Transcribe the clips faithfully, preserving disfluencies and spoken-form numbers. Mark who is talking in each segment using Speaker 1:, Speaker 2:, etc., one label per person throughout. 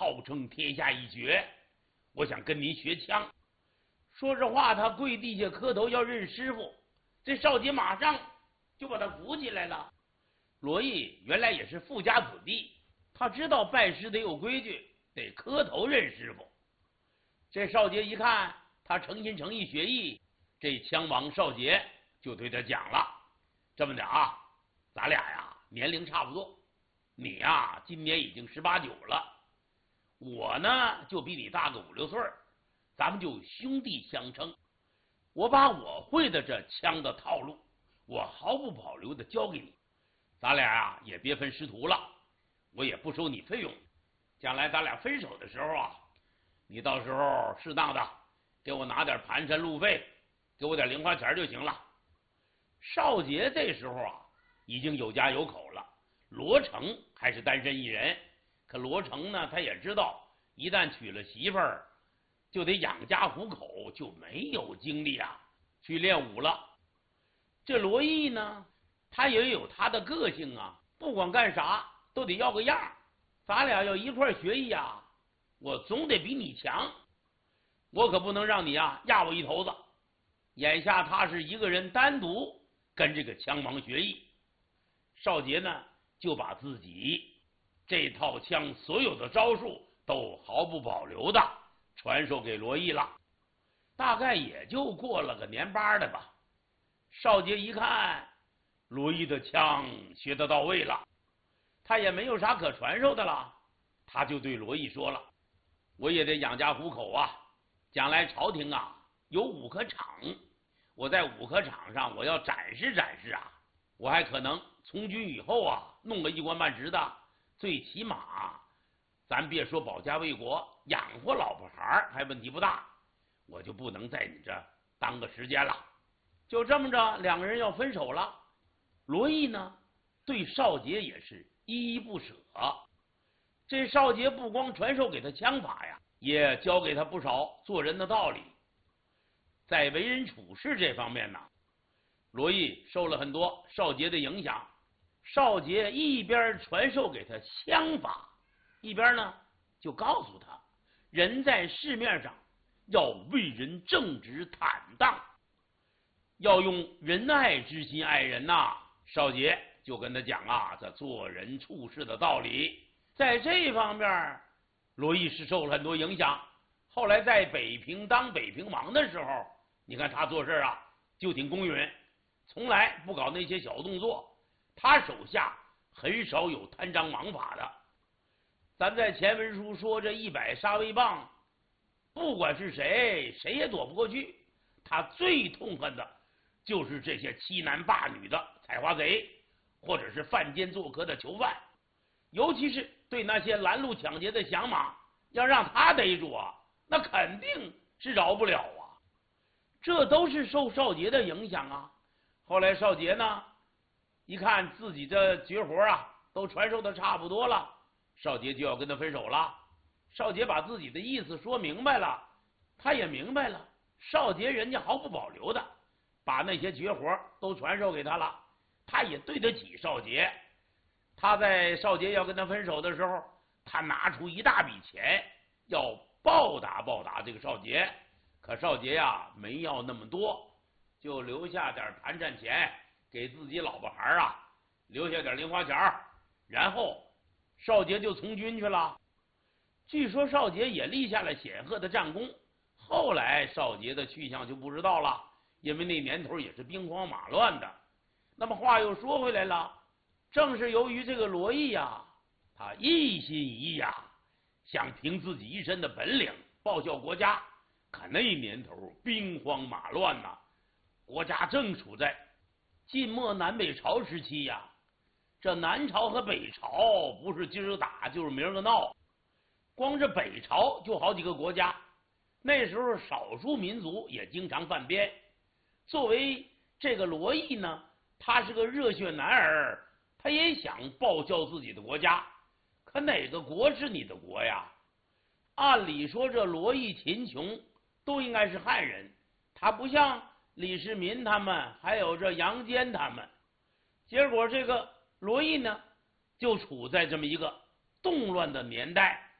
Speaker 1: 号称天下一绝，我想跟您学枪。说这话，他跪地下磕头要认师傅，这少杰马上就把他扶起来了。罗毅原来也是富家子弟，他知道拜师得有规矩，得磕头认师傅。这少杰一看他诚心诚意学艺，这枪王少杰就对他讲了：这么的啊，咱俩呀年龄差不多，你呀今年已经十八九了，我呢就比你大个五六岁，咱们就兄弟相称。我把我会的这枪的套路，我毫不保留的教给你，咱俩呀也别分师徒了，我也不收你费用。将来咱俩分手的时候啊，你到时候适当的给我拿点盘缠路费，给我点零花钱就行了。少杰这时候啊已经有家有口了，罗成还是单身一人。可罗成呢，他也知道一旦娶了媳妇儿就得养家糊口，就没有精力啊去练武了。这罗毅呢，他也有他的个性啊，不管干啥都得要个样。咱俩要一块学艺啊，我总得比你强，我可不能让你啊压我一头子。眼下他是一个人单独跟这个枪王学艺，少杰呢就把自己这套枪所有的招数都毫不保留的传授给罗毅了。大概也就过了个年八的吧。少杰一看罗毅的枪学得到位了，他也没有啥可传授的了，他就对罗毅说了：我也得养家糊口啊，将来朝廷啊有武科场，我在武科场上我要展示展示啊，我还可能从军以后啊弄个一官半职的，最起码咱别说保家卫国，养活老婆孩还问题不大，我就不能在你这耽搁时间了。就这么着，两个人要分手了。罗毅呢对少杰也是依依不舍，这少杰不光传授给他枪法呀，也教给他不少做人的道理。在为人处事这方面呢，罗毅受了很多少杰的影响。少杰一边传授给他枪法，一边呢就告诉他，人在市面上要为人正直坦荡，要用仁爱之心爱人呐、啊。少杰就跟他讲啊，这做人处事的道理。在这方面罗毅是受了很多影响。后来在北平当北平王的时候，你看他做事啊就挺公允，从来不搞那些小动作，他手下很少有贪赃枉法的。咱在前文书说这一百杀威棒，不管是谁谁也躲不过去。他最痛恨的就是这些欺男霸女的采花贼，或者是犯奸作恶的囚犯，尤其是对那些拦路抢劫的响马，要让他逮住啊，那肯定是饶不了啊。这都是受少杰的影响啊。后来少杰呢一看自己这绝活啊都传授的差不多了，少杰就要跟他分手了。少杰把自己的意思说明白了，他也明白了少杰人家毫不保留的把那些绝活都传授给他了，他也对得起少杰。他在少杰要跟他分手的时候，他拿出一大笔钱要报答报答这个少杰，可少杰呀没要那么多，就留下点盘缠钱给自己老婆孩啊，留下点零花钱，然后少杰就从军去了。据说少杰也立下了显赫的战功，后来少杰的去向就不知道了，因为那年头也是兵荒马乱的。那么话又说回来了，正是由于这个罗毅呀，他一心一意呀，想凭自己一身的本领报效国家。可那年头兵荒马乱呐、啊，国家正处在晋末南北朝时期呀。这南朝和北朝不是今儿个打就是明儿个闹，光这北朝就好几个国家。那时候少数民族也经常犯边。作为这个罗毅呢，他是个热血男儿，他也想报效自己的国家。可哪个国是你的国呀？按理说这罗毅、秦琼都应该是汉人，他不像李世民他们还有这杨坚他们。结果这个罗毅呢就处在这么一个动乱的年代，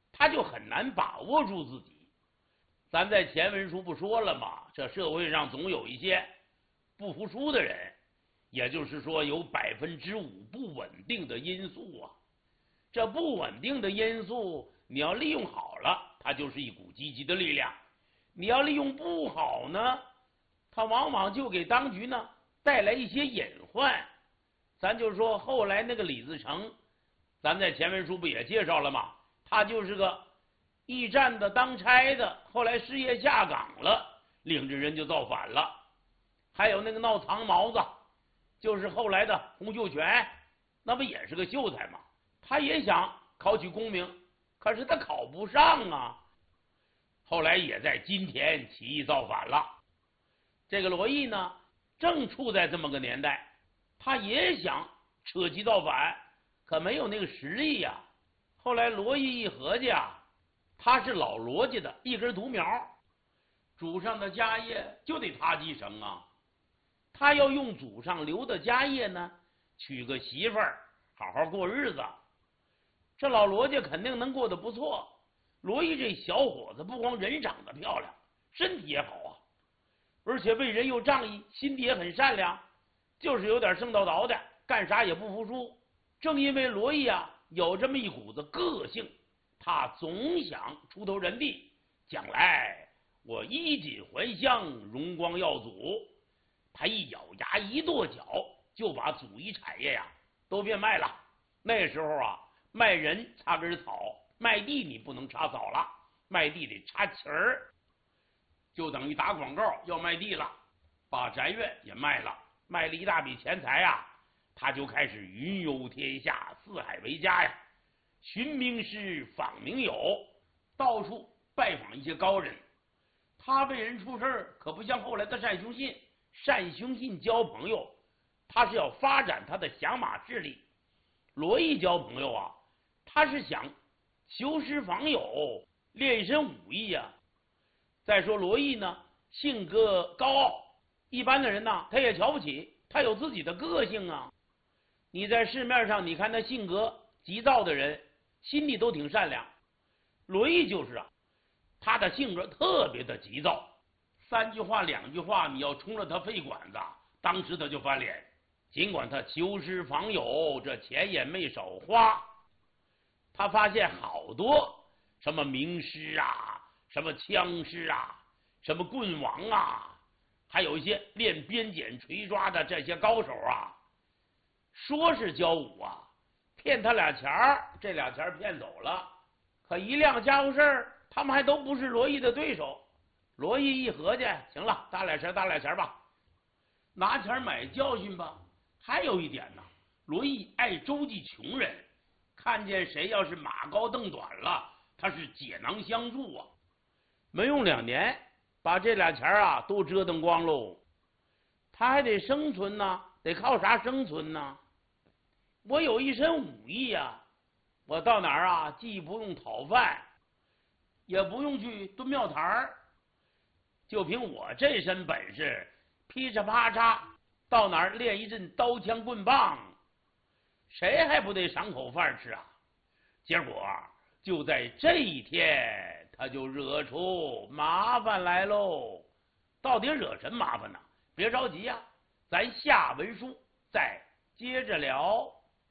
Speaker 1: 他就很难把握住自己。咱在前文书不说了吗？这社会上总有一些不服输的人，也就是说有百分之五不稳定的因素啊。这不稳定的因素，你要利用好了，它就是一股积极的力量；你要利用不好呢，它往往就给当局呢带来一些隐患。咱就说后来那个李自成，咱在前文书不也介绍了吗？他就是个驿站的当差的，后来失业下岗了，领着人就造反了。还有那个闹藏毛子，就是后来的洪秀全，那不也是个秀才吗？他也想考取功名，可是他考不上啊。后来也在金田起义造反了。这个罗毅呢，正处在这么个年代，他也想扯旗造反，可没有那个实力呀、啊。后来罗毅一合计啊，他是老罗家的一根独苗，祖上的家业就得他继承啊。他要用祖上留的家业呢，娶个媳妇儿，好好过日子。这老罗家肯定能过得不错。罗毅这小伙子不光人长得漂亮，身体也好啊，而且为人又仗义，心地也很善良，就是有点生叨叨的，干啥也不服输。正因为罗毅啊有这么一股子个性，他总想出头人地，将来我衣锦还乡，荣光耀祖。他一咬牙一跺脚，就把祖遗产业呀都变卖了。那时候啊，卖人插根草，卖地你不能插草了，卖地得插旗儿，就等于打广告要卖地了。把宅院也卖了，卖了一大笔钱财呀，他就开始云游天下，四海为家呀，寻名师，访名友，到处拜访一些高人。他为人处事可不像后来的单雄信，单雄信交朋友，他是要发展他的响马势力。罗毅交朋友啊，他是想求师访友，练一身武艺啊。再说罗毅呢，性格高傲，一般的人呢他也瞧不起，他有自己的个性啊。你在市面上你看他性格急躁的人，心里都挺善良。罗毅就是啊，他的性格特别的急躁，三句话两句话你要冲了他肺管子，当时他就翻脸。尽管他求师访友，这钱也没少花，他发现好多什么名师啊，什么枪师啊，什么棍王啊，还有一些练鞭锏锤抓的这些高手啊，说是教武啊，骗他俩钱儿，这俩钱骗走了，可一辆家伙事儿，他们还都不是罗毅的对手。罗毅一合计，行了，大俩钱大俩钱吧，拿钱买教训吧。还有一点呢，罗毅爱周济穷人，看见谁要是马高凳短了，他是解囊相助啊。没用两年，把这俩钱啊都折腾光喽。他还得生存呢，得靠啥生存呢？我有一身武艺啊，我到哪儿啊，既不用讨饭，也不用去蹲庙台儿，就凭我这身本事，噼里啪嚓到哪儿练一阵刀枪棍棒，谁还不得赏口饭吃啊？结果就在这一天，他就惹出麻烦来喽。到底惹什么麻烦呢？别着急呀、啊，咱下文书再接着聊。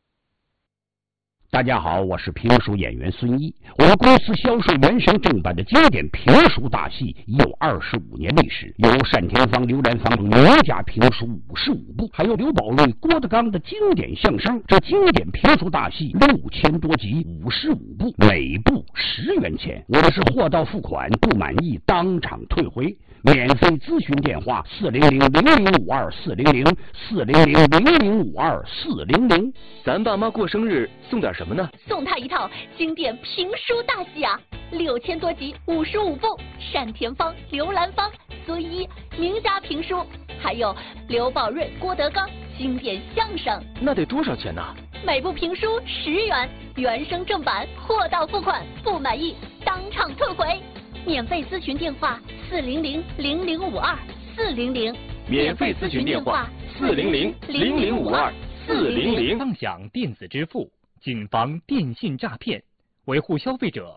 Speaker 2: 大家好，我是评书演员孙一。我们公司销售原声正版的经典评书大戏已有二十五年历史，有单田芳、刘兰芳等名家评书五十五部，还有刘宝瑞、郭德纲的经典相声。这经典评书大戏六千多集，五十五部，每部十元钱。我们是货到付款，不满意当场退回。免费咨询电话：四零零零零五二四零零四零零零零五二四零零。
Speaker 3: 咱爸妈过生日送点什么呢？
Speaker 4: 送他一套经典评书大戏啊，六千多集，五十五部，单田芳、刘兰芳、孙一名家评书，还有刘宝瑞、郭德纲经典相声。
Speaker 3: 那得多少钱呢？
Speaker 4: 每部评书十元，原声正版，货到付款，不满意当场退回。免费咨询电话：四零零零零五二四零零。
Speaker 3: 免费咨询电话：四零零零零五二四零零。
Speaker 5: 畅享电子支付，谨防电信诈骗，维护消费者